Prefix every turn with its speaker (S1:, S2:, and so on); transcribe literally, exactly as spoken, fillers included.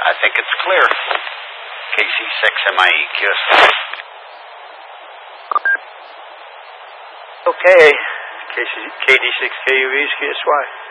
S1: I think it's clear. K C six M I E Q S Y.
S2: Okay. K D six K U V's Q S Y.